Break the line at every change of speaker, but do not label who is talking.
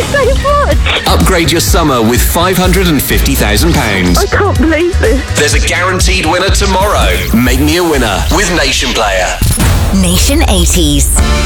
so much.
Upgrade your summer with £550,000.
I can't believe this.
There's a guaranteed winner tomorrow. Make me a winner with Nation Player.
Nation 80s.